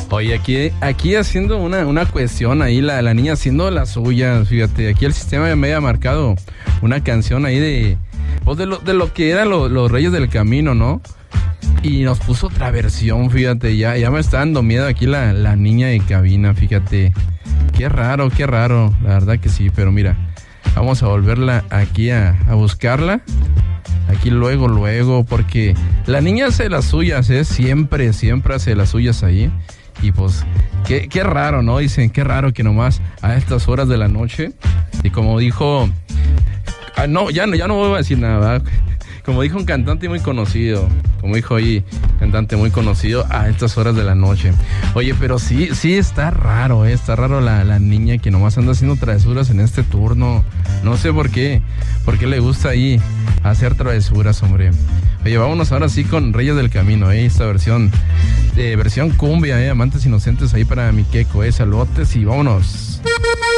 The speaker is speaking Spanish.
Oye, aquí haciendo una cuestión ahí, la niña haciendo las suyas, fíjate, aquí el sistema me había marcado una canción ahí de lo que eran los Reyes del Camino, ¿no? Y nos puso otra versión, fíjate, ya me está dando miedo aquí la niña de cabina, fíjate. Qué raro, la verdad que sí, pero mira, vamos a volverla aquí a buscarla. Aquí luego, porque la niña hace las suyas, siempre hace las suyas ahí. Y pues, qué raro, ¿no? Dicen, qué raro que nomás a estas horas de la noche. Y como dijo, no, ya no voy a decir nada, ¿verdad? Como dijo un cantante muy conocido, a estas horas de la noche. Oye, pero sí está raro, la niña que nomás anda haciendo travesuras en este turno. No sé por qué le gusta ahí hacer travesuras, hombre. Oye, vámonos ahora sí con Reyes del Camino, esta versión cumbia, amantes inocentes ahí para mi Keko, saludotes y vámonos.